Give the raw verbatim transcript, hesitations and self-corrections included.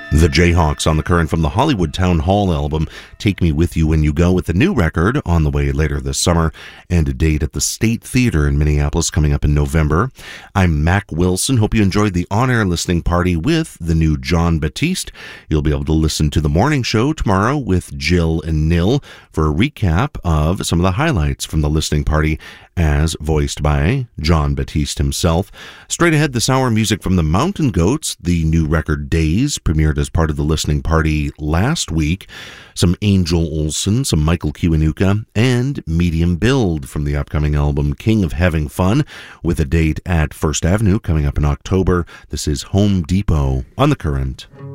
The Jayhawks on the current from the Hollywood Town Hall album, Take Me With You When You Go, with a new record on the way later this summer and a date at the State Theater in Minneapolis coming up in November. I'm Mac Wilson. Hope you enjoyed the on-air listening party with the new Jon Batiste. You'll be able to listen to the morning show tomorrow with Jill and Nil for a recap of some of the highlights from the listening party as voiced by Jon Batiste himself. Straight ahead this hour, music from the Mountain Goats. The new record Days premiered as part of the listening party last week. Some Angel Olsen, some Michael Kiwanuka, and Medium Build from the upcoming album King of Having Fun, with a date at First Avenue coming up in October. This is Home Depot on The Current.